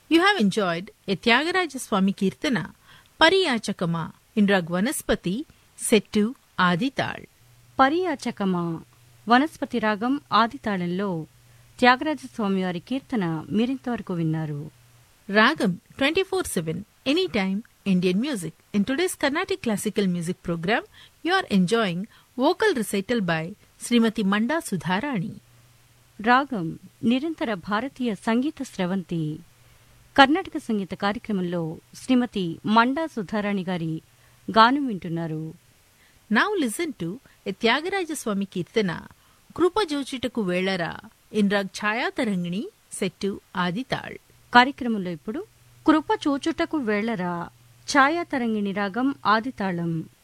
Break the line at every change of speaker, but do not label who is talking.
You have enjoyed a Tyagaraja Swami Kirtana, Pariyachakama, in Rag Vanaspati, set to Adital.
పరియాచకమా వనస్పతి రాగం ఆదితాళంలో త్యాగరాజస్వామి వారి కీర్తన మీరింతవరకు విన్నారు.
Ragam 24/7, anytime, Indian music. In today's Carnatic Classical Music program, you are enjoying vocal recital by Srimati Manda Sudharani.
రాగం నిరంతర భారతీయ సంగీత స్రవంతి. కర్ణాటక సంగీత కార్యక్రమంలో శ్రీమతి మండా సుధారాణి గారి గానం వింటున్నారు.
Now listen to a Tyagaraja Swami Kirtana, Krupa Jochitaku Velara, in Rag Chaya Tarangini, set to Adital.
కార్యక్రమంలో ఇప్పుడు కృప చూచుటకు వేళరా ఛాయాతరంగిణి రాగం ఆదితాళం.